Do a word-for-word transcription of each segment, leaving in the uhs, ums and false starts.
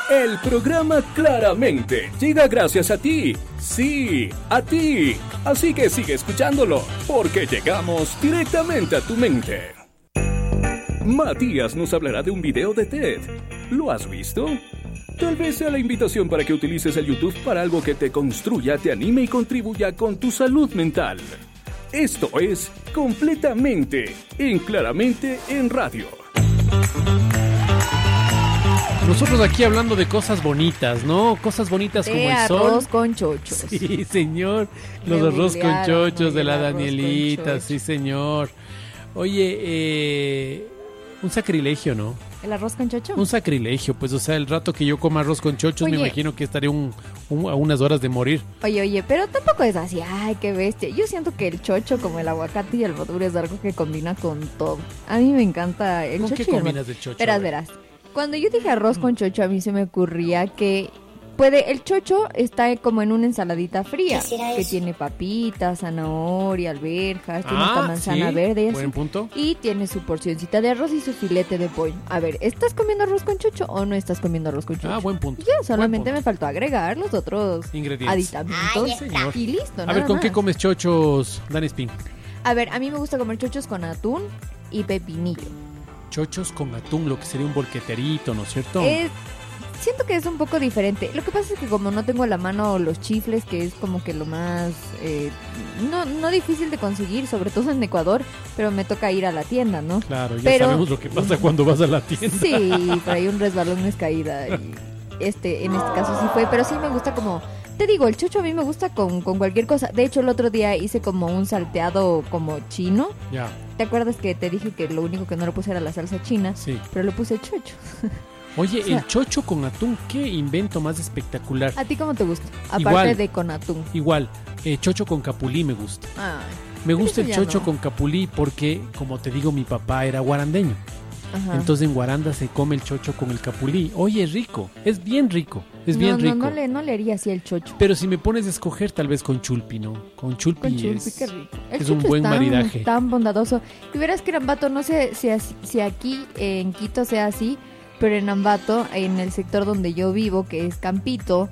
El programa Claramente llega gracias a ti. Sí, a ti. Así que sigue escuchándolo, porque llegamos directamente a tu mente. Matías nos hablará de un video de TED. ¿Lo has visto? Tal vez sea la invitación para que utilices el YouTube para algo que te construya, te anime y contribuya con tu salud mental. Esto es Completamente en Claramente en Radio. Nosotros aquí hablando de cosas bonitas, ¿no? Cosas bonitas como el sol. Arroz con chochos. Sí, señor. Los Me arroz con chochos de la el arroz Danielita, con sí, señor. Oye, eh, un sacrilegio, ¿no? ¿El arroz con chocho? Un sacrilegio, pues, o sea, el rato que yo coma arroz con chochos, Oye. me imagino que estaré un, un- a unas horas de morir. Oye, oye, pero tampoco es así, ay, qué bestia. Yo siento que el chocho, como el aguacate y el maduro, es algo que combina con todo. A mí me encanta el ¿Con chocho qué y el combinas maduro. de chocho? Verás, A ver. verás. Cuando yo dije arroz con chocho, a mí se me ocurría que puede, el chocho está como en una ensaladita fría, que tiene papitas, zanahoria, alberjas, tiene Ah, hasta manzana sí, verde y buen así. punto. Y tiene su porcioncita de arroz y su filete de pollo. A ver, ¿estás comiendo arroz con chocho o no estás comiendo arroz con chocho? Ah, buen punto. Ya, solamente Buen me faltó agregar los otros Ingredientes. aditamentos Sí, señor. y listo. A nada ver, ¿con qué más. comes chochos, Dani Spin? A ver, a mí me gusta comer chochos con atún y pepinillo. Chochos con atún, lo que sería un bolqueterito, ¿no es cierto? Es- siento que es un poco diferente. Lo que pasa es que como no tengo a la mano los chifles, que es como que lo más eh, no, no difícil de conseguir, sobre todo en Ecuador, pero me toca ir a la tienda, ¿no? Claro, ya Pero- sabemos lo que pasa cuando vas a la tienda. Sí, por ahí un resbalón es caída. Y este, en este caso sí fue, pero sí me gusta como... Te digo, el chocho a mí me gusta con, con cualquier cosa. De hecho, el otro día hice como un salteado como chino. Ya, ¿Te acuerdas que te dije que lo único que no le puse era la salsa china? sí. Pero le puse chocho. Oye, O sea- el chocho con atún, qué invento más espectacular. ¿A ti cómo te gusta? Aparte Igual. de con atún. Igual, eh, chocho con capulí me gusta. Ay, Me gusta eso el ya chocho no. con capulí porque, como te digo, mi papá era guarandeño. ajá. Entonces en Guaranda se come el chocho con el capulí. Oye, es rico, es bien rico, es no, bien no, rico. no le, no le haría así el chocho. Pero si me pones a escoger, tal vez con chulpi, ¿no? Con chulpi, Con chulpi, es... qué rico. El es un chocho buen tan- maridaje. Tan bondadoso. Y verás que en Ambato, no sé si, as- si aquí eh, en Quito sea así, pero en Ambato, en el sector donde yo vivo, que es Campito,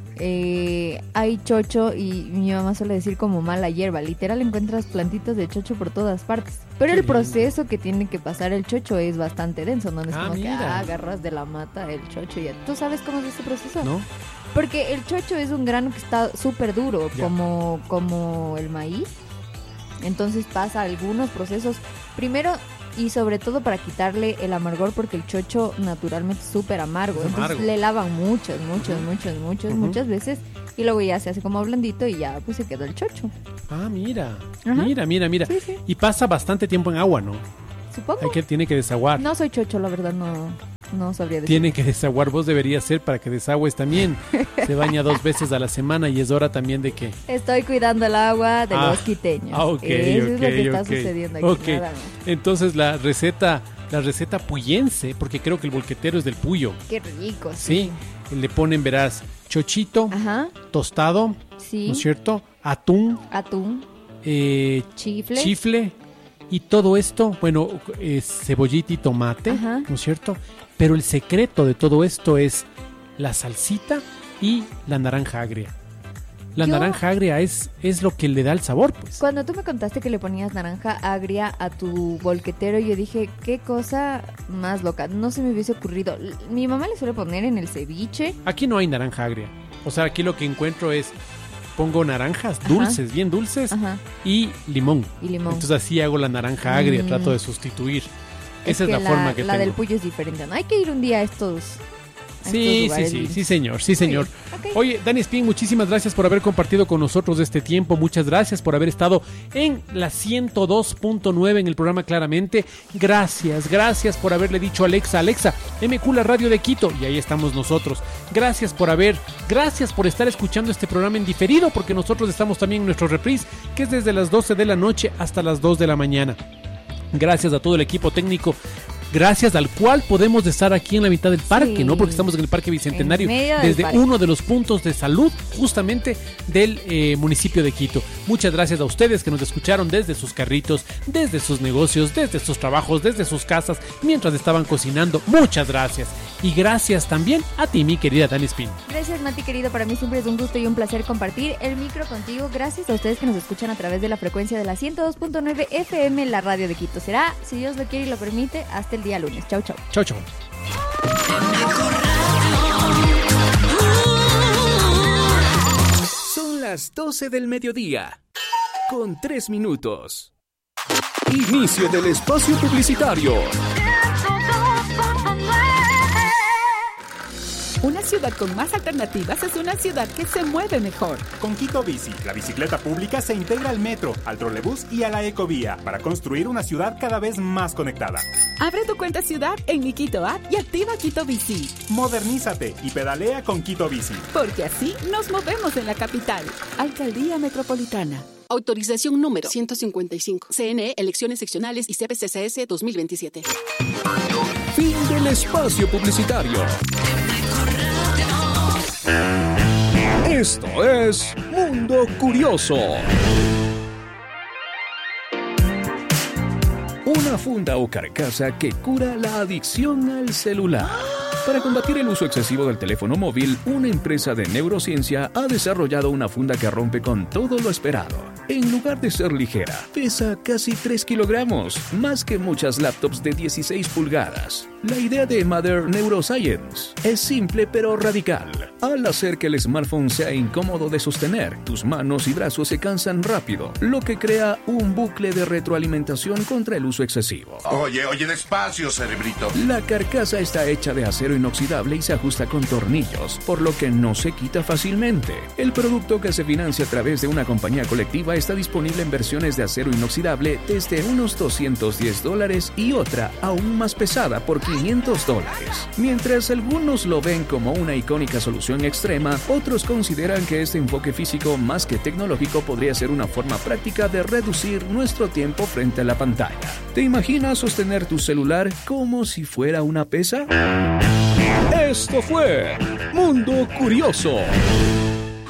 eh, hay chocho y mi mamá suele decir como mala hierba. Literal encuentras plantitas de chocho por todas partes. Pero Qué el lindo. proceso que tiene que pasar el chocho es bastante denso, ¿no? No es Ah, como que mira. ah, agarras de la mata el chocho y ya. ¿Tú sabes cómo es este proceso? ¿No? Porque el chocho es un grano que está súper duro, Ya. como, como el maíz. Entonces pasa algunos procesos. Primero y sobre todo para quitarle el amargor, porque el chocho naturalmente es súper amargo. Es Entonces amargo. le lavan muchas, muchas, muchas, muchas, Ujú. muchas veces. Y luego ya se hace como blandito y ya pues se queda el chocho. Ah, mira, Ajá. mira, mira, mira. Sí, sí. Y pasa bastante tiempo en agua, ¿no? Supongo. Hay que, tiene que desaguar. No soy chocho, la verdad, no, no sabría decir. Tiene que desaguar, vos deberías ser para que desagües también. Se baña dos veces a la semana y es hora también de que... Estoy cuidando el agua de Ah, los quiteños. ah, ok, Eso es lo que ok, está ok. sucediendo aquí. Ok. Nada más. Entonces la receta, la receta puyense, porque creo que el bolquetero es del Puyo, Qué rico, ¿sí? sí. Le ponen, verás, chochito, Ajá, tostado, sí. ¿no es cierto? Atún, Atún, eh, chifle. chifle y todo esto, bueno, eh, cebollita y tomate, Ajá. ¿no es cierto? Pero el secreto de todo esto es la salsita y la naranja agria. La Yo- naranja agria es, es lo que le da el sabor, pues. Cuando tú me contaste que le ponías naranja agria a tu bolquetero, yo dije, qué cosa más loca. No se me hubiese ocurrido. L- Mi mamá le suele poner en el ceviche. Aquí no hay naranja agria. O sea, aquí lo que encuentro es, pongo naranjas Ajá. dulces, bien dulces, Ajá, y limón. y limón. Entonces así hago la naranja agria, Mm. trato de sustituir. Es Esa es que la, forma que la tengo. del Puyo es diferente, ¿no? Hay que ir un día a estos, a Sí, estos sí, lugares sí, lindos. sí, señor, sí, señor. Ok. Oye, Dani Spin, muchísimas gracias por haber compartido con nosotros este tiempo. Muchas gracias por haber estado en la ciento dos punto nueve en el programa Claramente. Gracias, gracias por haberle dicho a Alexa, Alexa, M Q la radio de Quito. Y ahí estamos nosotros. Gracias por haber, gracias por estar escuchando este programa en diferido, porque nosotros estamos también en nuestro reprise, que es desde las doce de la noche hasta las dos de la mañana. Gracias a todo el equipo técnico gracias al cual podemos estar aquí en la mitad del parque, Sí. ¿no? Porque estamos en el Parque Bicentenario, En medio del desde parque. uno de los puntos de salud justamente del eh, municipio de Quito. Muchas gracias a ustedes que nos escucharon desde sus carritos, desde sus negocios, desde sus trabajos, desde sus casas, mientras estaban cocinando. Muchas gracias. Y gracias también a ti, mi querida Dani Spin. Gracias, Mati, querido. Para mí siempre es un gusto y un placer compartir el micro contigo. Gracias a ustedes que nos escuchan a través de la frecuencia de la ciento dos punto nueve F M, la radio de Quito. Será, si Dios lo quiere y lo permite, hasta el día lunes. Chau, chau. Chau, chau. Son las doce del mediodía, con tres minutos. Inicio del espacio publicitario. Una ciudad con más alternativas es una ciudad que se mueve mejor. Con Quito Bici, la bicicleta pública se integra al metro, al trolebús y a la ecovía para construir una ciudad cada vez más conectada. Abre tu cuenta ciudad en mi Quito App y activa Quito Bici, Modernízate y pedalea con Quito Bici. porque así nos movemos en la capital. Alcaldía Metropolitana. Autorización número ciento cincuenta y cinco. C N E, Elecciones Seccionales y C P C C S dos mil veintisiete. Fin del espacio publicitario. Esto es Mundo Curioso. Una funda o carcasa que cura la adicción al celular. Para combatir el uso excesivo del teléfono móvil, una empresa de neurociencia ha desarrollado una funda que rompe con todo lo esperado. En lugar de ser ligera, pesa casi tres kilogramos, más que muchas laptops de dieciséis pulgadas. La idea de Mother Neuroscience es simple pero radical. Al hacer que el smartphone sea incómodo de sostener, tus manos y brazos se cansan rápido, lo que crea un bucle de retroalimentación contra el uso excesivo. Oye, oye, despacio, cerebrito. La carcasa está hecha de acero inoxidable y se ajusta con tornillos, por lo que no se quita fácilmente. El producto, que se financia a través de una compañía colectiva, está disponible en versiones de acero inoxidable desde unos doscientos diez dólares y otra aún más pesada por quinientos dólares. Mientras algunos lo ven como una icónica solución extrema, otros consideran que este enfoque físico más que tecnológico podría ser una forma práctica de reducir nuestro tiempo frente a la pantalla. ¿Te imaginas sostener tu celular como si fuera una pesa? Esto fue Mundo Curioso.